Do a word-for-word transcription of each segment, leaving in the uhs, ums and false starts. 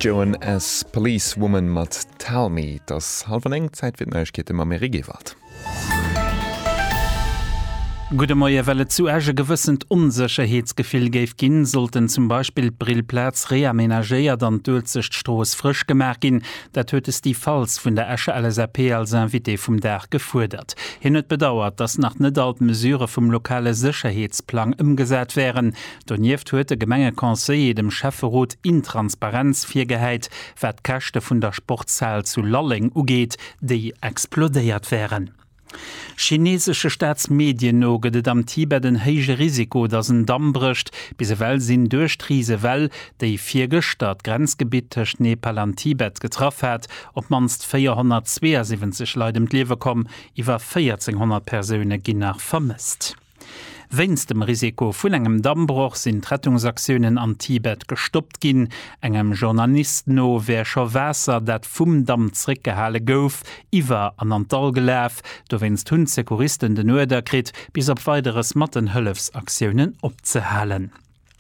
Joan as Policewoman mat Tell Me, das halfen eng Zeit wird Neuigkeiten am Amerika wart. Gute Moie Welle zu äge gewissend Unsicherheitsgefühl geif gin, sollten zum Beispiel Brillplatz reaménagéiert an Dulzechtstoos frisch gemerk gin, dat huet es die Falls vun der Äsche L S R P als Invité vum Dach gefordert. Hin net bedauert, dass nach net alt Mesure vum lokale Sicherheitsplan umgesät wären. Donieft huet de Gemengekonseil dem Chefferot Intransparenz firgeheit, wat d'Kächte vun der Sportzahl zu Lolling ugeet, déi explodéiert wären. Chinesische Staatsmedien nogedet am Tibet den heige Risiko, dass ein Damm bricht, bis se well sinn durchtriese Well, déi vier Gestat Grenzgebiet tech Nepal an Tibet getroffen hat, op manst vierhundertzweiundsiebzig Leute im Lewe kom, iwwer vierzehnhundert Persöne gin nach vermisst. Wenn's dem Risiko vun engem Dammbruch sind Rettungsaktionen an Tibet gestoppt ginn, engem Journalist no wär scho wässer dat vum Damm zrickgehale gouf, iwwer an an Dall geläf, do wennst hunn Sekuristen den Noder krit, bis op weiteres Mattenhëllefsaktionen opzehalen.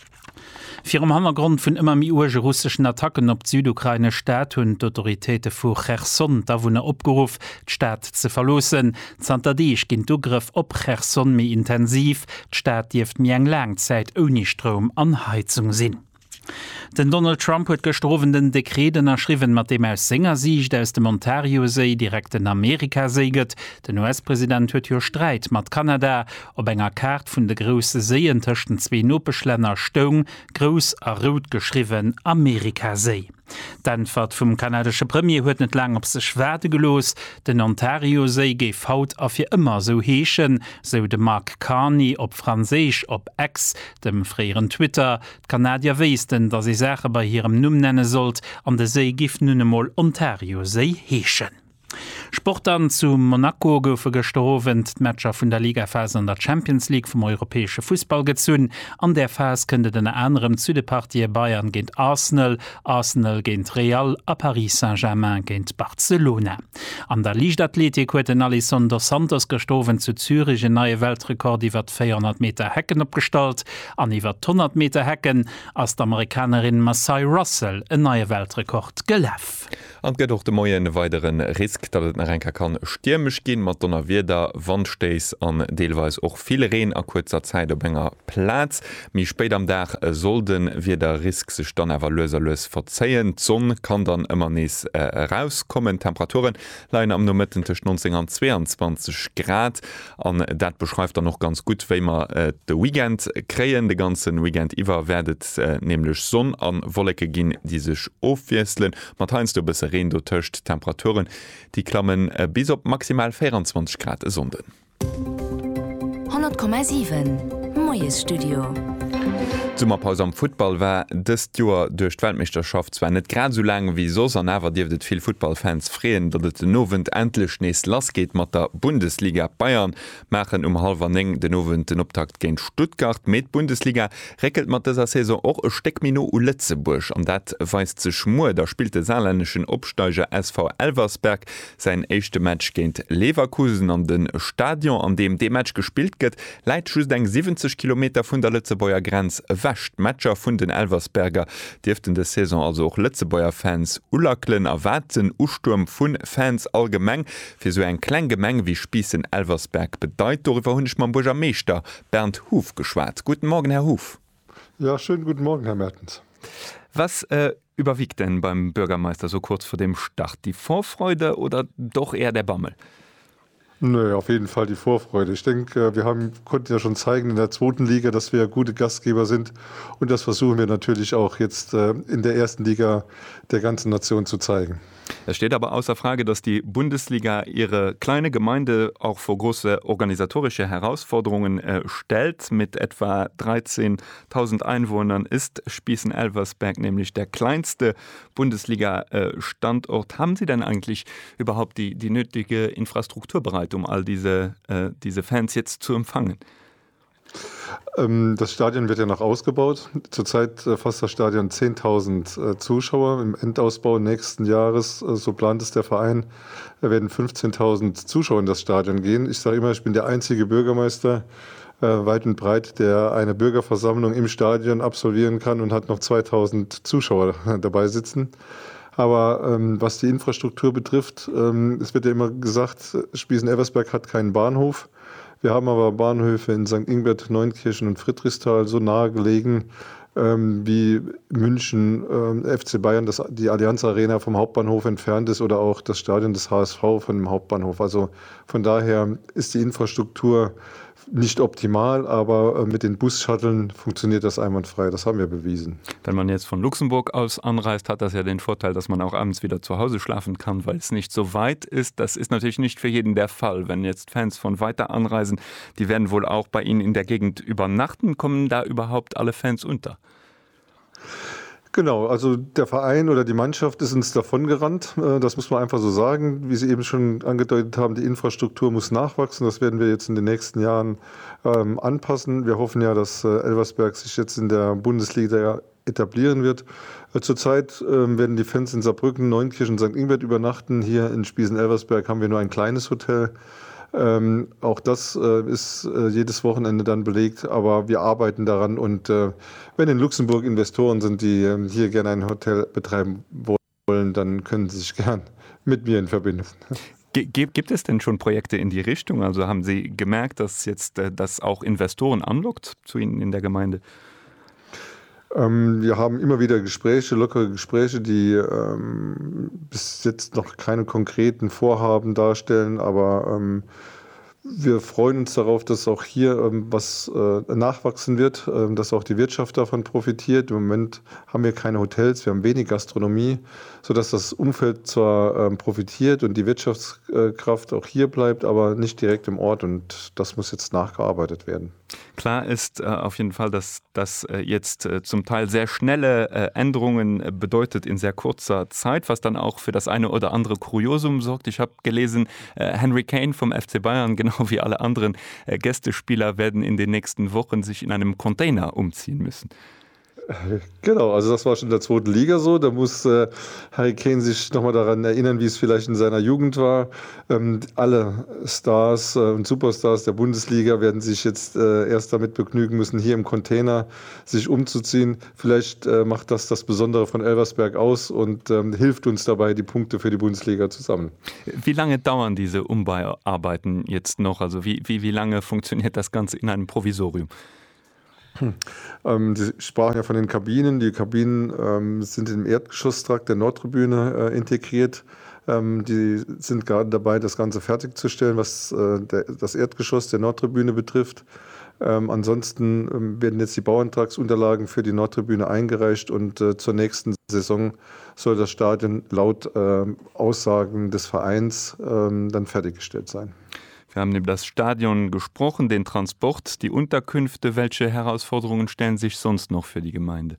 Für am Hintergrund von immer mehr russischen Attacken auf die Südukraine Staat und die Autoritäten von Cherson da wurden aufgerufen, die Stadt zu verlassen. Zantadisch ging der Angriff auf Cherson mehr intensiv. Die Stadt dürfte mehr lange Zeit ohne Strom an Heizung sein. Den Donald Trump hat gestrofenen Dekreten erschrieben, mit dem er Sängersieg aus dem Ontario-See direkt in Amerika seget. Den U S-Präsident hat ja Streit mit Kanada, ob einer Karte von der großen Seen zwischen zwei Nopeschländer Stung, groß und rot geschrieben Amerika-See. Dann fährt vom kanadische Premier huet net lang op se Schwerde gelos, den Ontario-See geif haut a fir immer so heechen, so de Mark Carney op Franzisch op X, dem freieren Twitter. Kanadier weisten, dat sie Sache bei ihrem Numm nenne sollt, an de See gif nunnemol Ontario-See heechen. Sport dann zu Monaco goufe gestrowen, Matscher vun der Ligaphase an der Champions League vom europäische Fußball gezun. An der Phase könnte den anderem zu de Partie Bayern gegen Arsenal, Arsenal gegen Real, a Paris Saint-Germain gegen Barcelona. An der Leichtathletik huet den Alisson dos Santos gestrowen zu Zürich en neue Weltrekord iwwer vierhundert Meter Hecken opgestalt, an iwwer hundert Meter Hecken as d'Amerikanerin Masai Russell en neue Weltrekord geläff. An gët och de Moie en weiteren Risk, dat et Renker kann stürmisch gehen, mat donner wieder Wandsteis an deelweis auch viele Rehen a kurzer Zeit op enger Platz. Mi spät am Dach sollen wir der Risk sich dann ewer löserlös verzeien. Sonn kann dann immer nees äh, rauskommen. Temperaturen leien am Nomitten zwischen neunzehn und zweiundzwanzig Grad. An dat beschreibt dann noch ganz gut, wie man äh, de Weekend kreien. De ganzen Weekend iwwer werdet äh, nämlich Sonn an Wollecke gin, die sich aufwieselen. Man heinst du bis Rehen, du töcht Temperaturen, die klammen äh, bis op maximal vierundzwanzig Grad sonden. hundert Komma sieben Moies Studio. Sommerpause am Football war dëst Joer duerch d'Weltmeisterschaft zwar net grad so lang wie sos an awer Diwet vill Footballfans freeen, datt et den Nowen entlech nees lass geht mat der Bundesliga Bayern machen um halber eng den Nowen den Optakt géint Stuttgart met Bundesliga rekelt mat déser Saison och e Steckmino u Lettzeburg an dat weist ze schmuer, da spielt de saarländischen Opsteiger S V Elversberg sein echte Match géint Leverkusen an den Stadion, an dem de Match gespielt gëtt, leit schus eng siebzig Kilometer vun der Letzebauer Grenz wächt. Matscher vun den Elversberger Diften de Saison also auch Letzebauer Fans ulaklen erwarten Usturm vun Fans allgemeng fir so en Kleingemeng wie Spießen Elversberg bedeit. Darüber hunnech man Burger Meester Bernd Huf geschwat. Guten Morgen, Herr Huf. Ja, schönen guten Morgen, Herr Mertens. Was äh, überwiegt denn beim Bürgermeister so kurz vor dem Start? Die Vorfreude oder doch eher der Bammel? Nö, auf jeden Fall die Vorfreude. Ich denke, wir haben, konnten ja schon zeigen in der zweiten Liga, dass wir gute Gastgeber sind. Und das versuchen wir natürlich auch jetzt in der ersten Liga der ganzen Nation zu zeigen. Es steht aber außer Frage, dass die Bundesliga ihre kleine Gemeinde auch vor große organisatorische Herausforderungen äh, stellt. Mit etwa dreizehntausend Einwohnern ist Spießen Elversberg nämlich der kleinste Bundesliga-Standort. Äh, Haben Sie denn eigentlich überhaupt die, die nötige Infrastruktur bereit, um all diese, äh, diese Fans jetzt zu empfangen? Das Stadion wird ja noch ausgebaut. Zurzeit fasst das Stadion zehntausend Zuschauer. Im Endausbau nächsten Jahres, so plant es der Verein, werden fünfzehntausend Zuschauer in das Stadion gehen. Ich sage immer, ich bin der einzige Bürgermeister äh, weit und breit, der eine Bürgerversammlung im Stadion absolvieren kann und hat noch zweitausend Zuschauer dabei sitzen. Aber ähm, was die Infrastruktur betrifft, ähm, es wird ja immer gesagt, Spiesen-Elversberg hat keinen Bahnhof. Wir haben aber Bahnhöfe in Sankt Ingbert, Neunkirchen und Friedrichsthal so nahe gelegen, ähm, wie München, ähm, F C Bayern, das, die Allianz Arena vom Hauptbahnhof entfernt ist oder auch das Stadion des H S V von dem Hauptbahnhof. Also von daher ist die Infrastruktur nicht optimal, aber äh, mit den Bus-Shuttlen funktioniert das einwandfrei. Das haben wir bewiesen. Wenn man jetzt von Luxemburg aus anreist, hat das ja den Vorteil, dass man auch abends wieder zu Hause schlafen kann, weil es nicht so weit ist. Das ist natürlich nicht für jeden der Fall. Wenn jetzt Fans von weiter anreisen, die werden wohl auch bei Ihnen in der Gegend übernachten. Kommen da überhaupt alle Fans unter? Genau, also der Verein oder die Mannschaft ist uns davongerannt. Das muss man einfach so sagen. Wie Sie eben schon angedeutet haben, die Infrastruktur muss nachwachsen. Das werden wir jetzt in den nächsten Jahren ähm, anpassen. Wir hoffen ja, dass äh, Elversberg sich jetzt in der Bundesliga etablieren wird. Äh, zurzeit äh, werden die Fans in Saarbrücken, Neunkirchen und Sankt Ingbert übernachten. Hier in Spiesen-Elversberg haben wir nur ein kleines Hotel. Ähm, auch das äh, ist äh, jedes Wochenende dann belegt, aber wir arbeiten daran und äh, wenn in Luxemburg Investoren sind, die äh, hier gerne ein Hotel betreiben wollen, dann können sie sich gern mit mir in Verbindung. Gibt es denn schon Projekte in die Richtung? Also haben Sie gemerkt, dass jetzt äh, das auch Investoren anlockt zu Ihnen in der Gemeinde? Ähm, wir haben immer wieder Gespräche, lockere Gespräche, die ähm, bis jetzt noch keine konkreten Vorhaben darstellen, aber ähm, wir freuen uns darauf, dass auch hier ähm, was äh, nachwachsen wird, äh, dass auch die Wirtschaft davon profitiert. Im Moment haben wir keine Hotels, wir haben wenig Gastronomie, sodass das Umfeld zwar ähm, profitiert und die Wirtschaftskraft auch hier bleibt, aber nicht direkt im Ort und das muss jetzt nachgearbeitet werden. Klar ist äh, auf jeden Fall, dass das äh, jetzt äh, zum Teil sehr schnelle äh, Änderungen äh, bedeutet in sehr kurzer Zeit, was dann auch für das eine oder andere Kuriosum sorgt. Ich habe gelesen, äh, Henry Kane vom F C Bayern, genau wie alle anderen äh, Gästespieler, werden in den nächsten Wochen sich in einem Container umziehen müssen. Genau, also das war schon in der zweiten Liga so. Da muss äh, Harry Kane sich nochmal daran erinnern, wie es vielleicht in seiner Jugend war. Ähm, alle Stars äh, und Superstars der Bundesliga werden sich jetzt äh, erst damit begnügen müssen, hier im Container sich umzuziehen. Vielleicht äh, macht das das Besondere von Elversberg aus und ähm, hilft uns dabei, die Punkte für die Bundesliga zu sammeln. Wie lange dauern diese Umbauarbeiten jetzt noch? Also wie, wie, wie lange funktioniert das Ganze in einem Provisorium? Hm. Ähm, Sie sprachen ja von den Kabinen. Die Kabinen ähm, sind im Erdgeschosstrakt der Nordtribüne äh, integriert. Ähm, die sind gerade dabei, das Ganze fertigzustellen, was äh, der, das Erdgeschoss der Nordtribüne betrifft. Ähm, ansonsten ähm, werden jetzt die Bauantragsunterlagen für die Nordtribüne eingereicht und äh, zur nächsten Saison soll das Stadion laut äh, Aussagen des Vereins äh, dann fertiggestellt sein. Wir haben über das Stadion gesprochen, den Transport, die Unterkünfte. Welche Herausforderungen stellen sich sonst noch für die Gemeinde?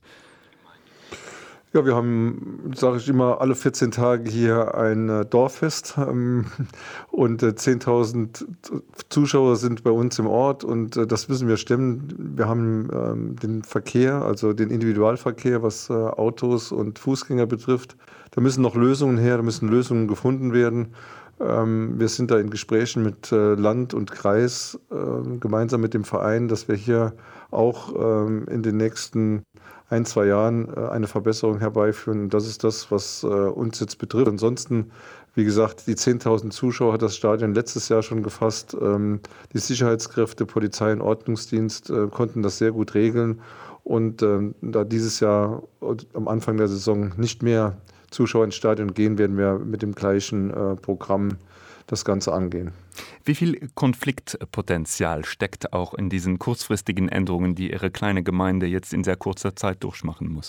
Ja, wir haben, sage ich immer, alle vierzehn Tage hier ein äh, Dorffest ähm, und äh, zehntausend Zuschauer sind bei uns im Ort und äh, das müssen wir stemmen. Wir haben ähm, den Verkehr, also den Individualverkehr, was äh, Autos und Fußgänger betrifft. Da müssen noch Lösungen her, da müssen Lösungen gefunden werden. Wir sind da in Gesprächen mit Land und Kreis, gemeinsam mit dem Verein, dass wir hier auch in den nächsten ein, zwei Jahren eine Verbesserung herbeiführen. Das ist das, was uns jetzt betrifft. Ansonsten, wie gesagt, die zehntausend Zuschauer hat das Stadion letztes Jahr schon gefasst. Die Sicherheitskräfte, Polizei und Ordnungsdienst konnten das sehr gut regeln. Und da dieses Jahr am Anfang der Saison nicht mehr Zuschauer ins Stadion gehen, werden wir mit dem gleichen äh, Programm das Ganze angehen. Wie viel Konfliktpotenzial steckt auch in diesen kurzfristigen Änderungen, die Ihre kleine Gemeinde jetzt in sehr kurzer Zeit durchmachen muss?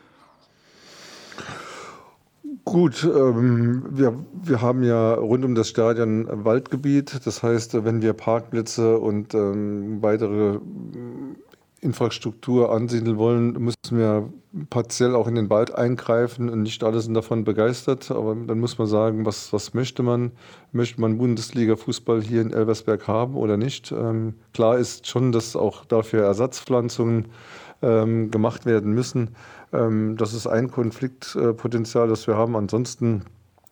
Gut, ähm, wir, wir haben ja rund um das Stadion Waldgebiet. Das heißt, wenn wir Parkplätze und ähm, weitere Infrastruktur ansiedeln wollen, müssen wir partiell auch in den Wald eingreifen und nicht alle sind davon begeistert. Aber dann muss man sagen, was, was möchte man? Möchte man Bundesliga-Fußball hier in Elversberg haben oder nicht? Ähm, klar ist schon, dass auch dafür Ersatzpflanzungen ähm, gemacht werden müssen. Ähm, das ist ein Konfliktpotenzial, das wir haben. Ansonsten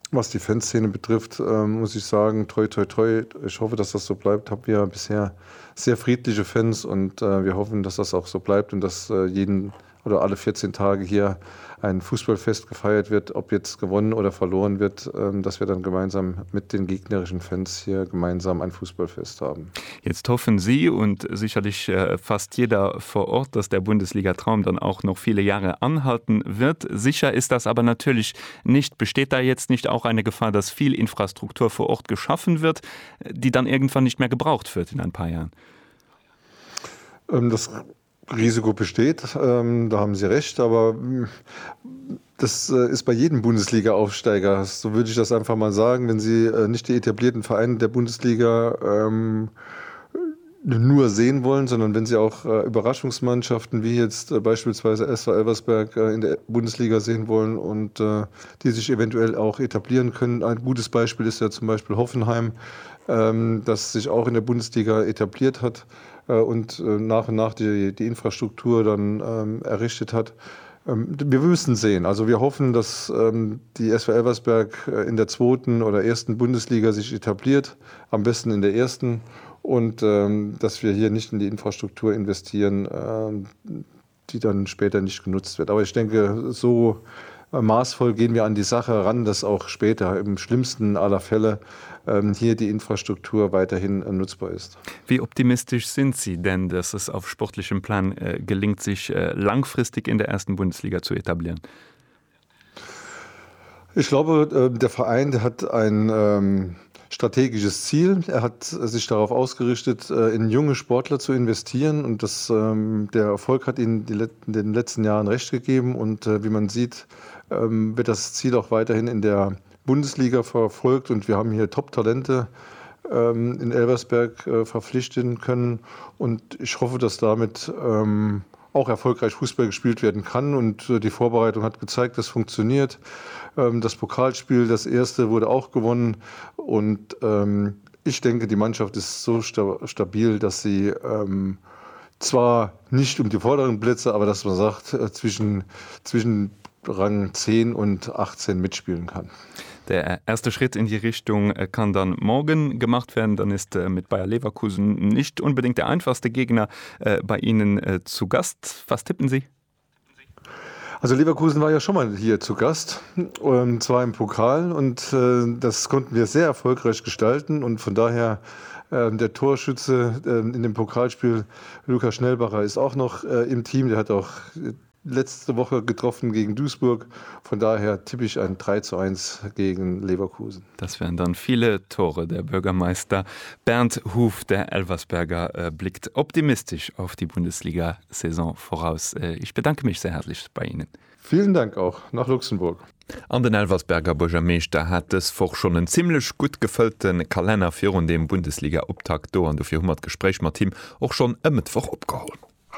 Was die Fanszene betrifft, äh, muss ich sagen, toi, toi, toi, ich hoffe, dass das so bleibt. Haben wir bisher sehr friedliche Fans und äh, wir hoffen, dass das auch so bleibt und dass äh, jeden oder alle vierzehn Tage hier ein Fußballfest gefeiert wird, ob jetzt gewonnen oder verloren wird, äh, dass wir dann gemeinsam mit den gegnerischen Fans hier gemeinsam ein Fußballfest haben. Jetzt hoffen Sie und sicherlich äh, fast jeder vor Ort, dass der Bundesliga-Traum dann auch noch viele Jahre anhalten wird. Sicher ist das aber natürlich nicht. Besteht da jetzt nicht auch eine Gefahr, dass viel Infrastruktur vor Ort geschaffen wird, die dann irgendwann nicht mehr gebraucht wird in ein paar Jahren? Ähm, das Risiko besteht, ähm, da haben Sie recht, aber das äh, ist bei jedem Bundesliga-Aufsteiger. So würde ich das einfach mal sagen, wenn Sie äh, nicht die etablierten Vereine der Bundesliga ähm, nur sehen wollen, sondern wenn Sie auch äh, Überraschungsmannschaften wie jetzt äh, beispielsweise S V Elversberg äh, in der Bundesliga sehen wollen und äh, die sich eventuell auch etablieren können. Ein gutes Beispiel ist ja zum Beispiel Hoffenheim, ähm, das sich auch in der Bundesliga etabliert hat und nach und nach die, die Infrastruktur dann ähm, errichtet hat. Ähm, wir müssen sehen. Also wir hoffen, dass ähm, die S V Elversberg in der zweiten oder ersten Bundesliga sich etabliert, am besten in der ersten, und ähm, dass wir hier nicht in die Infrastruktur investieren, ähm, die dann später nicht genutzt wird. Aber ich denke, so maßvoll gehen wir an die Sache ran, dass auch später im schlimmsten aller Fälle ähm, hier die Infrastruktur weiterhin äh, nutzbar ist. Wie optimistisch sind Sie denn, dass es auf sportlichem Plan äh, gelingt, sich äh, langfristig in der ersten Bundesliga zu etablieren? Ich glaube, äh, der Verein der hat ein ähm, strategisches Ziel. Er hat sich darauf ausgerichtet, äh, in junge Sportler zu investieren, und das, ähm, der Erfolg hat ihnen die Let- in den letzten Jahren recht gegeben, und äh, wie man sieht, ähm, wird das Ziel auch weiterhin in der Bundesliga verfolgt, und wir haben hier Top-Talente ähm, in Elversberg äh, verpflichten können, und ich hoffe, dass damit ähm, auch erfolgreich Fußball gespielt werden kann, und äh, die Vorbereitung hat gezeigt, das funktioniert. Ähm, das Pokalspiel, das erste, wurde auch gewonnen, und ähm, ich denke, die Mannschaft ist so sta- stabil, dass sie ähm, zwar nicht um die vorderen Plätze, aber dass man sagt, äh, zwischen, zwischen Rang zehn und achtzehn mitspielen kann. Der erste Schritt in die Richtung kann dann morgen gemacht werden. Dann ist mit Bayer Leverkusen nicht unbedingt der einfachste Gegner bei Ihnen zu Gast. Was tippen Sie? Also Leverkusen war ja schon mal hier zu Gast, und zwar im Pokal, und das konnten wir sehr erfolgreich gestalten, und von daher der Torschütze in dem Pokalspiel, Lukas Schnellbacher, ist auch noch im Team. Der hat auch letzte Woche getroffen gegen Duisburg. Von daher tippe ich ein drei zu eins gegen Leverkusen. Das wären dann viele Tore. Der Bürgermeister Bernd Huf, der Elversberger, äh, blickt optimistisch auf die Bundesliga-Saison voraus. Äh, ich bedanke mich sehr herzlich bei Ihnen. Vielen Dank auch nach Luxemburg. An den Elversberger Bürgermeister hat es vor schon einen ziemlich gut gefüllten Kalender für und dem Bundesliga-Optakt do an der vierhundert Gespräch mit Team auch schon am Mittwoch abgeholt.